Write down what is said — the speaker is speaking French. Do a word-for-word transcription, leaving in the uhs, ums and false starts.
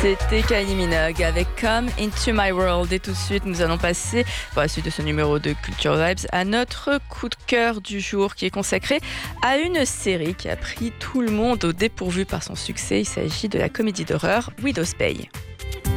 C'était Kylie Minogue avec Come Into My World. Et tout de suite, nous allons passer, pour la suite de ce numéro de Culture Vibes, à notre coup de cœur du jour qui est consacré à une série qui a pris tout le monde au dépourvu par son succès. Il s'agit de la comédie d'horreur Widow's Peak.